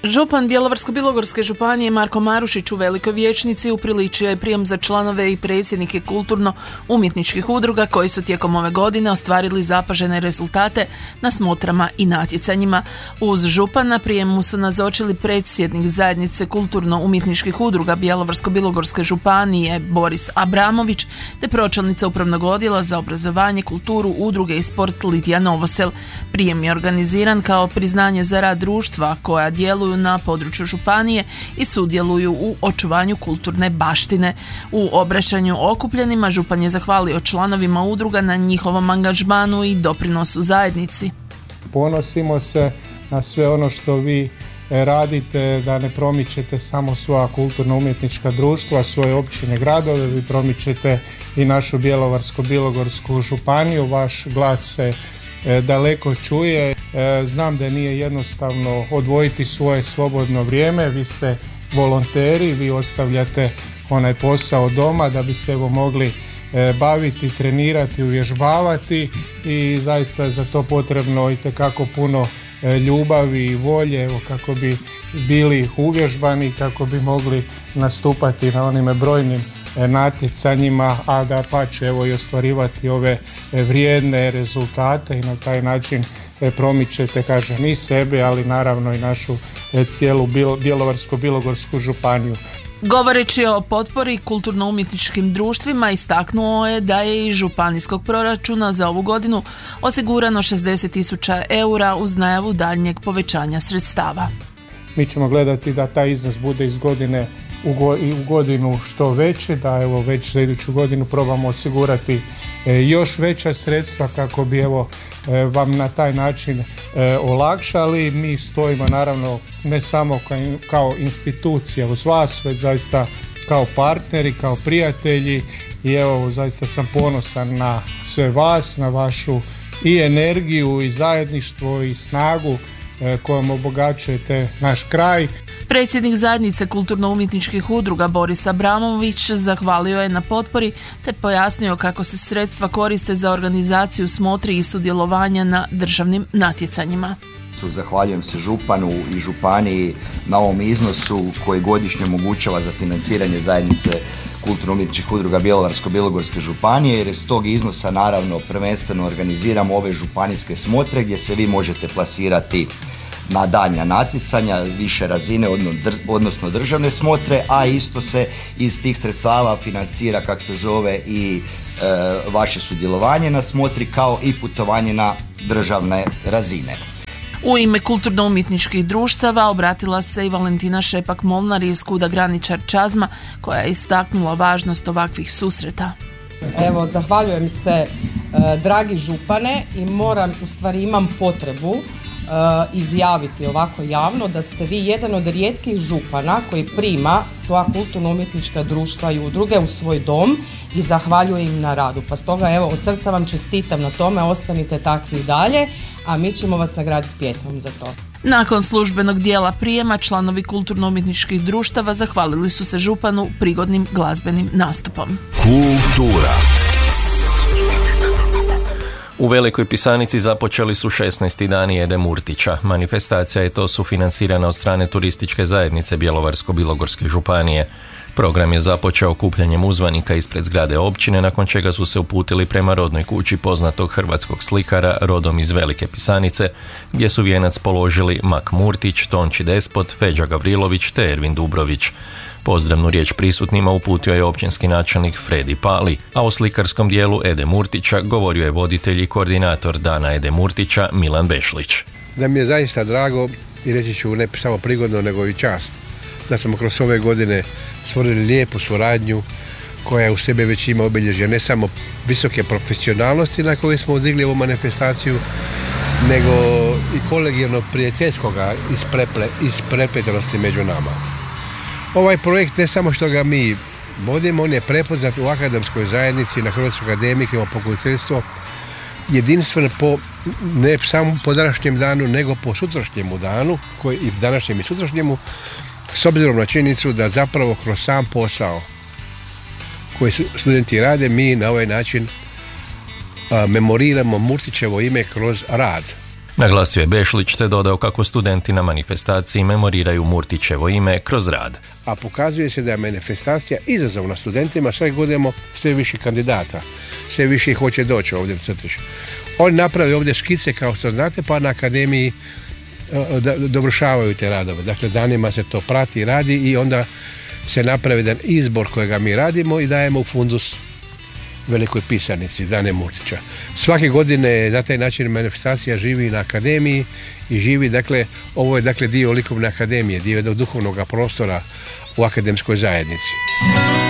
Župan Bjelovarsko-bilogorske županije Marko Marušić u Velikoj vijećnici upriličio je prijem za članove i predsjednike kulturno-umjetničkih udruga koji su tijekom ove godine ostvarili zapažene rezultate na smotrama i natjecanjima. Uz župana prijemu su nazočili predsjednik zajednice kulturno-umjetničkih udruga Bjelovarsko-bilogorske županije Boris Abramović te pročelnica upravnog odjela za obrazovanje, kulturu, udruge i sport Lidija Novosel. Prijem je organiziran kao priznanje za rad društva koja djeluju na području županije i sudjeluju u očuvanju kulturne baštine. U obraćanju okupljenima župan je zahvalio članovima udruga na njihovom angažmanu i doprinosu zajednici. Ponosimo se na sve ono što vi radite, da ne promičete samo svoja kulturno-umjetnička društva, svoje općine, gradove, vi promičete i našu Bjelovarsko-bilogorsku županiju, vaš glas se daleko čuje. Znam da nije jednostavno odvojiti svoje slobodno vrijeme, vi ste volonteri, vi ostavljate onaj posao doma da bi se evo mogli baviti, trenirati, uvježbavati i zaista je za to potrebno itekako puno ljubavi i volje, evo, kako bi bili uvježbani, kako bi mogli nastupati na onim brojnim natjecanjima, a da pače evo i ostvarivati ove vrijedne rezultate i na taj način promičete, kažem, i sebe, ali naravno i našu cijelu Bjelovarsko-bilogorsku županiju. Govoreći o potpori kulturno-umjetničkim društvima, istaknuo je da je iz županijskog proračuna za ovu godinu osigurano 60.000 eura uz najavu daljnjeg povećanja sredstava. Mi ćemo gledati da taj iznos bude iz godine u godinu što veće, da evo već za iduću godinu probamo osigurati još veća sredstva kako bi evo vam na taj način olakšali. Mi stojimo naravno ne samo kao institucija uz vas, već zaista kao partneri, kao prijatelji i evo zaista sam ponosan na sve vas, na vašu i energiju i zajedništvo i snagu kojom obogaćujete naš kraj. Predsjednik zajednice kulturno-umjetničkih udruga Boris Abramović zahvalio je na potpori te pojasnio kako se sredstva koriste za organizaciju smotri i sudjelovanja na državnim natjecanjima. Zahvaljujem se županu i županiji na ovom iznosu koji godišnje omogućava za financiranje zajednice kulturno-umjetničkih udruga Bjelovarsko-bilogorske županije, jer iz tog iznosa naravno prvenstveno organiziramo ove županijske smotre gdje se vi možete plasirati na daljnja natjecanja više razine, odnosno državne smotre, a isto se iz tih sredstava financira, kak se zove, i vaše sudjelovanje na smotri kao i putovanje na državne razine. U ime kulturno-umjetničkih društava obratila se i Valentina Šepak-Molnar iz Kuda Graničar Čazma koja je istaknula važnost ovakvih susreta. Evo, zahvaljujem se dragi župane i imam potrebu izjaviti ovako javno da ste vi jedan od rijetkih župana koji prima svoja kulturno-umjetnička društva i udruge u svoj dom i zahvaljuje im na radu. Pa stoga evo, od srca vam čestitam na tome, ostanite takvi i dalje, a mi ćemo vas nagraditi pjesmom za to. Nakon službenog dijela prijema članovi kulturno-umjetničkih društava zahvalili su se županu prigodnim glazbenim nastupom. Kultura. U Velikoj Pisanici započeli su 16. dani Ede Murtića. Manifestacija je to sufinancirana od strane turističke zajednice Bjelovarsko-bilogorske županije. Program je započeo okupljanjem uzvanika ispred zgrade općine, nakon čega su se uputili prema rodnoj kući poznatog hrvatskog slikara rodom iz Velike Pisanice, gdje su vijenac položili Mak Murtić, Tonči Despot, Feđa Gavrilović te Ervin Dubrović. Pozdravnu riječ prisutnima uputio je općinski načelnik Fredi Pali, a o slikarskom dijelu Ede Murtića govorio je voditelj i koordinator Dana Ede Murtića Milan Bešlić. Da mi je zaista drago i reći ću ne samo prigodno nego i čast da smo kroz ove godine stvorili lijepu suradnju koja u sebe već ima obilježje ne samo visoke profesionalnosti na koje smo odigli ovu manifestaciju, nego i kolegijalno prijateljskoga isprepletenosti među nama. Ovaj projekt ne samo što ga mi vodimo, on je prepoznat u akademskoj zajednici na Hrvatskoj akademiji, imamo pokroviteljstvo jedinstven ne samo po današnjem danu, nego po sutrašnjemu danu, i današnjem i sutrašnjemu, s obzirom na činjenicu da zapravo kroz sam posao koji studenti rade, mi na ovaj način memoriramo Murtićevo ime kroz rad. Naglasio je Bešlić te dodao kako studenti na manifestaciji memoriraju Murtićevo ime kroz rad. A pokazuje se da je manifestacija izazov na studentima, sve godimo sve više kandidata, sve više hoće doći ovdje u crtić. Oni naprave ovdje skice kao što znate, pa na akademiji dovršavaju te radove. Dakle, danima se to prati i radi i onda se napravi jedan izbor kojega mi radimo i dajemo u fundus velikoj pisarnici Dane Murtića. Svake godine na taj način manifestacija živi na akademiji i živi, dakle, ovo je dakle dio likovne akademije, dio jednog duhovnog prostora u akademskoj zajednici.